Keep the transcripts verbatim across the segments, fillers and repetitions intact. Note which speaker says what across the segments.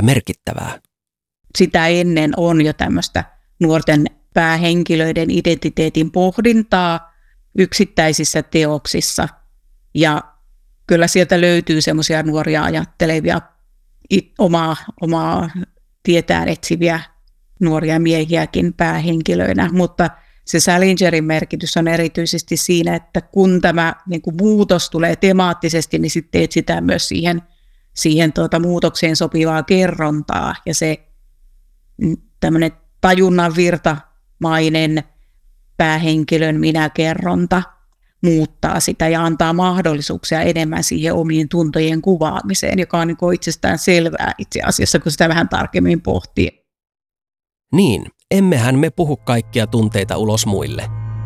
Speaker 1: ja merkittävää.
Speaker 2: Sitä ennen on jo tämmöistä nuorten päähenkilöiden identiteetin pohdintaa yksittäisissä teoksissa. Ja kyllä sieltä löytyy semmoisia nuoria ajattelevia, omaa, omaa tietään etsiviä nuoria miehiäkin päähenkilöinä, mutta se Salingerin merkitys on erityisesti siinä, että kun tämä niin kuin muutos tulee temaattisesti, niin sitten etsitään myös siihen, siihen tuota muutokseen sopivaa kerrontaa, ja se tämmöinen tajunnan virtamainen päähenkilön minäkerronta muuttaa sitä ja antaa mahdollisuuksia enemmän siihen omien tuntojen kuvaamiseen, joka on niin kuin itsestään selvää itse asiassa, kun sitä vähän tarkemmin pohtii.
Speaker 1: Niin, emmehän me puhu kaikkia tunteita ulos muille.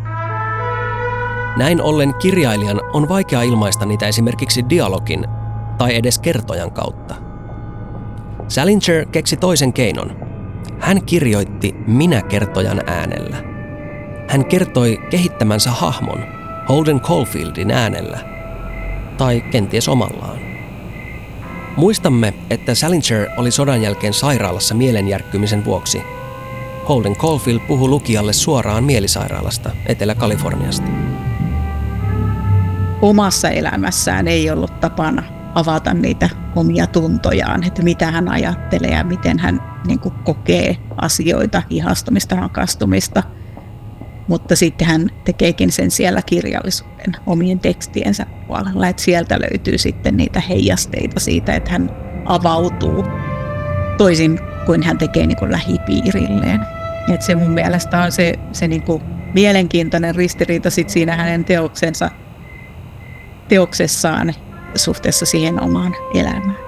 Speaker 1: Näin ollen kirjailijan on vaikea ilmaista niitä esimerkiksi dialogin tai edes kertojan kautta. Salinger keksi toisen keinon. Hän kirjoitti minä-kertojan äänellä. Hän kertoi kehittämänsä hahmon Holden Caulfieldin äänellä, tai kenties omallaan. Muistamme, että Salinger oli sodan jälkeen sairaalassa mielenjärkkymisen vuoksi. Holden Caulfield puhui lukijalle suoraan mielisairaalasta Etelä-Kaliforniasta.
Speaker 2: Omassa elämässään ei ollut tapana avata niitä omia tuntojaan, että mitä hän ajattelee ja miten hän niin kuin kokee asioita, ihastumista, rakastumista. Mutta sitten hän tekeekin sen siellä kirjallisuuden omien tekstiensä puolella, että sieltä löytyy sitten niitä heijasteita siitä, että hän avautuu toisin kuin hän tekee niin kuin lähipiirilleen. Et se mun mielestä on se, se niin kuin mielenkiintoinen ristiriita sit siinä hänen teoksensa, teoksessaan suhteessa siihen omaan elämään.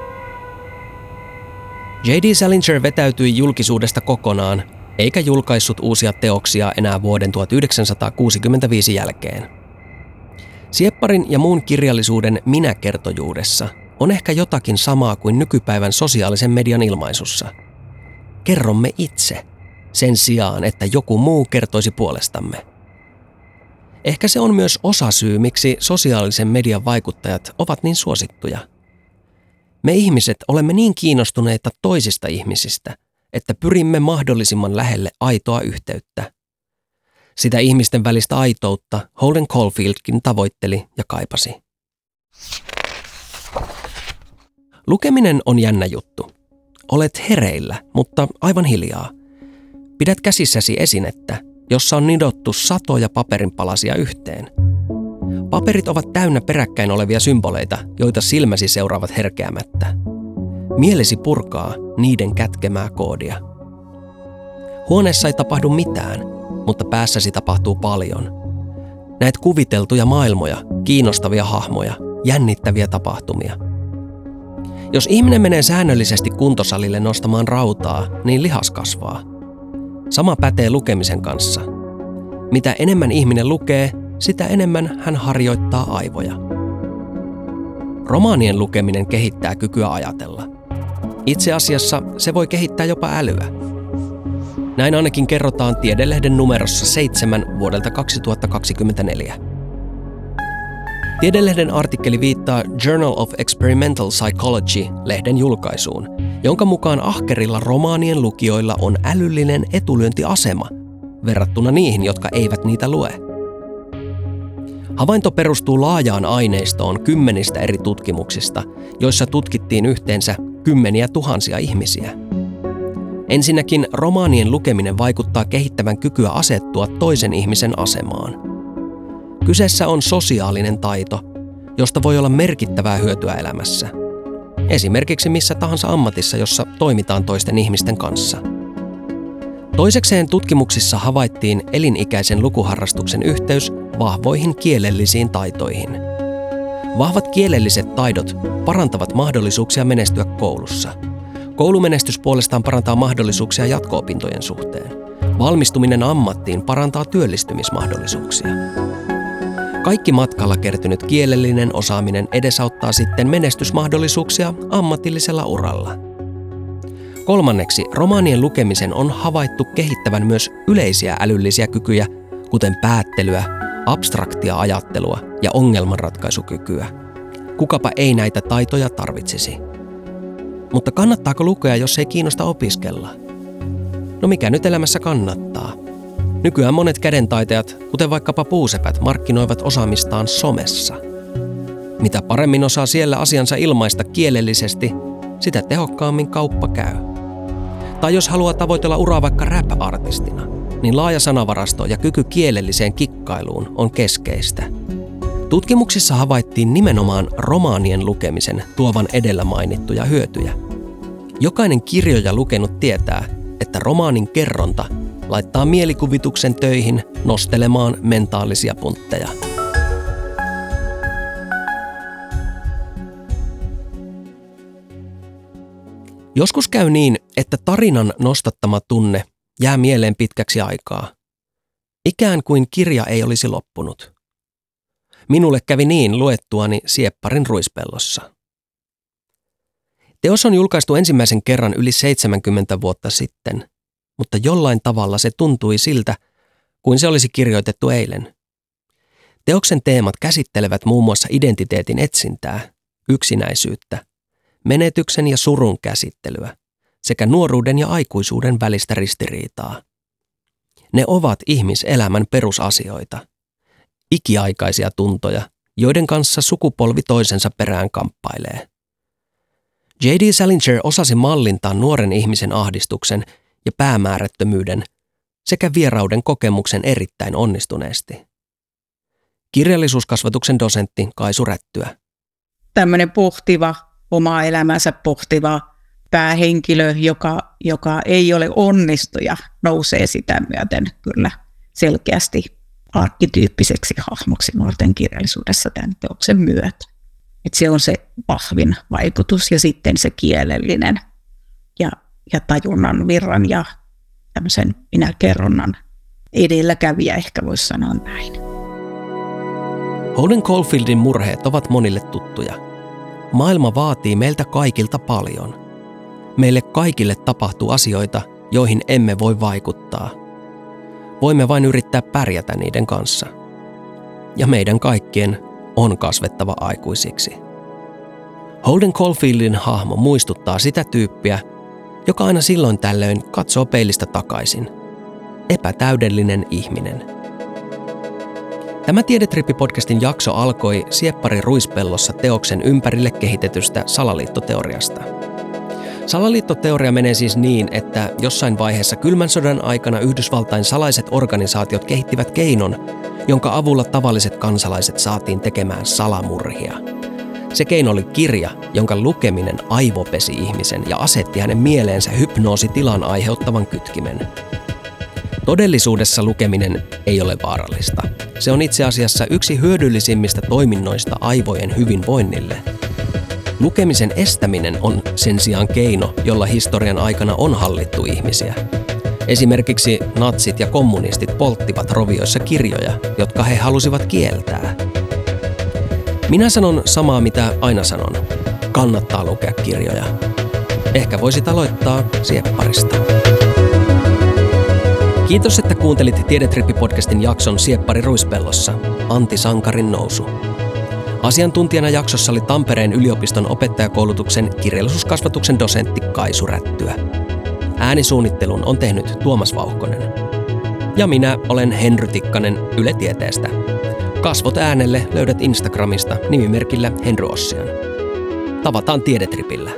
Speaker 1: J D. Salinger vetäytyi julkisuudesta kokonaan, eikä julkaissut uusia teoksia enää vuoden tuhatyhdeksänsataakuusikymmentäviisi jälkeen. Siepparin ja muun kirjallisuuden minäkertojuudessa on ehkä jotakin samaa kuin nykypäivän sosiaalisen median ilmaisussa. Kerromme itse, sen sijaan, että joku muu kertoisi puolestamme. Ehkä se on myös osasyy, miksi sosiaalisen median vaikuttajat ovat niin suosittuja. Me ihmiset olemme niin kiinnostuneita toisista ihmisistä, että pyrimme mahdollisimman lähelle aitoa yhteyttä. Sitä ihmisten välistä aitoutta Holden Caulfieldkin tavoitteli ja kaipasi. Lukeminen on jännä juttu. Olet hereillä, mutta aivan hiljaa. Pidät käsissäsi esinettä, jossa on nidottu satoja paperinpalasia yhteen. Paperit ovat täynnä peräkkäin olevia symboleita, joita silmäsi seuraavat herkeämättä. Mielesi purkaa niiden kätkemää koodia. Huoneessa ei tapahdu mitään, mutta päässäsi tapahtuu paljon. Näet kuviteltuja maailmoja, kiinnostavia hahmoja, jännittäviä tapahtumia. Jos ihminen menee säännöllisesti kuntosalille nostamaan rautaa, niin lihas kasvaa. Sama pätee lukemisen kanssa. Mitä enemmän ihminen lukee, sitä enemmän hän harjoittaa aivoja. Romaanien lukeminen kehittää kykyä ajatella. Itse asiassa se voi kehittää jopa älyä. Näin ainakin kerrotaan Tiedelehden numerossa seitsemän vuodelta kaksituhattakaksikymmentäneljä. Tiedelehden artikkeli viittaa Journal of Experimental Psychology-lehden julkaisuun, jonka mukaan ahkerilla romaanien lukijoilla on älyllinen etulyöntiasema verrattuna niihin, jotka eivät niitä lue. Havainto perustuu laajaan aineistoon kymmenistä eri tutkimuksista, joissa tutkittiin yhteensä kymmeniä tuhansia ihmisiä. Ensinnäkin romaanien lukeminen vaikuttaa kehittävän kykyä asettua toisen ihmisen asemaan. Kyseessä on sosiaalinen taito, josta voi olla merkittävää hyötyä elämässä. Esimerkiksi missä tahansa ammatissa, jossa toimitaan toisten ihmisten kanssa. Toisekseen tutkimuksissa havaittiin elinikäisen lukuharrastuksen yhteys vahvoihin kielellisiin taitoihin. Vahvat kielelliset taidot parantavat mahdollisuuksia menestyä koulussa. Koulumenestys puolestaan parantaa mahdollisuuksia jatko-opintojen suhteen. Valmistuminen ammattiin parantaa työllistymismahdollisuuksia. Kaikki matkalla kertynyt kielellinen osaaminen edesauttaa sitten menestysmahdollisuuksia ammatillisella uralla. Kolmanneksi, romaanien lukemisen on havaittu kehittävän myös yleisiä älyllisiä kykyjä, kuten päättelyä, abstraktia ajattelua ja ongelmanratkaisukykyä. Kukapa ei näitä taitoja tarvitsisi. Mutta kannattaako lukea, jos ei kiinnosta opiskella? No mikä nyt elämässä kannattaa? Nykyään monet kädentaitajat, kuten vaikkapa puusepät, markkinoivat osaamistaan somessa. Mitä paremmin osaa siellä asiansa ilmaista kielellisesti, sitä tehokkaammin kauppa käy. Tai jos haluaa tavoitella uraa vaikka rap-artistina, niin laaja sanavarasto ja kyky kielelliseen kikkailuun on keskeistä. Tutkimuksissa havaittiin nimenomaan romaanien lukemisen tuovan edellä mainittuja hyötyjä. Jokainen kirjoja lukenut tietää, että romaanin kerronta laittaa mielikuvituksen töihin nostelemaan mentaalisia puntteja. Joskus käy niin, että tarinan nostattama tunne jää mieleen pitkäksi aikaa. Ikään kuin kirja ei olisi loppunut. Minulle kävi niin luettuani Siepparin ruispellossa. Teos on julkaistu ensimmäisen kerran yli seitsemänkymmentä vuotta sitten, mutta jollain tavalla se tuntui siltä, kuin se olisi kirjoitettu eilen. Teoksen teemat käsittelevät muun muassa identiteetin etsintää, yksinäisyyttä, menetyksen ja surun käsittelyä sekä nuoruuden ja aikuisuuden välistä ristiriitaa. Ne ovat ihmiselämän perusasioita, ikiaikaisia tuntoja, joiden kanssa sukupolvi toisensa perään kamppailee. J D. Salinger osasi mallintaa nuoren ihmisen ahdistuksen ja päämäärättömyyden sekä vierauden kokemuksen erittäin onnistuneesti. Kirjallisuuskasvatuksen dosentti Kaisu Rättyä.
Speaker 2: Tämmöinen pohtiva, omaa elämänsä pohtiva päähenkilö, joka, joka ei ole onnistuja, nousee sitä myöten kyllä selkeästi arkkityyppiseksi hahmoksi nuorten kirjallisuudessa tämän teoksen myötä. Et se on se vahvin vaikutus ja sitten se kielellinen ja, ja tajunnan virran ja tämmöisen minäkerronnan edelläkävijä, ehkä voisi sanoa näin.
Speaker 1: Holden Caulfieldin murheet ovat monille tuttuja. Maailma vaatii meiltä kaikilta paljon. Meille kaikille tapahtuu asioita, joihin emme voi vaikuttaa. Voimme vain yrittää pärjätä niiden kanssa. Ja meidän kaikkien on kasvettava aikuisiksi. Holden Caulfieldin hahmo muistuttaa sitä tyyppiä, joka aina silloin tällöin katsoo peilistä takaisin. Epätäydellinen ihminen. Tämä Tiedetrippi-podcastin jakso alkoi Siepparin ruispellossa teoksen ympärille kehitetystä salaliittoteoriasta. Salaliittoteoria menee siis niin, että jossain vaiheessa kylmän sodan aikana Yhdysvaltain salaiset organisaatiot kehittivät keinon, jonka avulla tavalliset kansalaiset saatiin tekemään salamurhia. Se keino oli kirja, jonka lukeminen aivopesi ihmisen ja asetti hänen mieleensä hypnoositilan aiheuttavan kytkimen. Todellisuudessa lukeminen ei ole vaarallista. Se on itse asiassa yksi hyödyllisimmistä toiminnoista aivojen hyvinvoinnille. Lukemisen estäminen on sen sijaan keino, jolla historian aikana on hallittu ihmisiä. Esimerkiksi natsit ja kommunistit polttivat rovioissa kirjoja, jotka he halusivat kieltää. Minä sanon samaa, mitä aina sanon. Kannattaa lukea kirjoja. Ehkä voisit aloittaa Siepparista. Kiitos, että kuuntelit Tiedetrippi-podcastin jakson Sieppari ruispellossa, Antti Sankarin nousu. Asiantuntijana jaksossa oli Tampereen yliopiston opettajakoulutuksen kirjallisuuskasvatuksen dosentti Kaisu Rättyä. Äänisuunnittelun on tehnyt Tuomas Vauhkonen. Ja minä olen Henry Tikkanen Yle Tieteestä. Kasvot äänelle löydät Instagramista nimimerkillä Henry Ossian. Tavataan Tiedetripillä.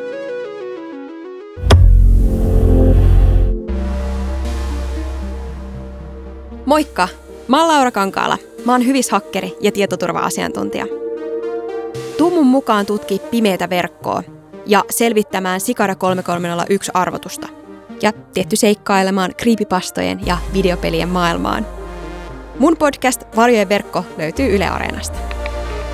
Speaker 3: Moikka! Mä oon Laura Kankaala. Mä oon hyvishakkeri ja tietoturva-asiantuntija. Tuu mun mukaan tutkii pimeätä verkkoa ja selvittämään Cicada kolme kolme nolla yksi arvotusta. Ja tietty seikkailemaan creepypastojen ja videopelien maailmaan. Mun podcast Varjojen verkko löytyy Yle Areenasta.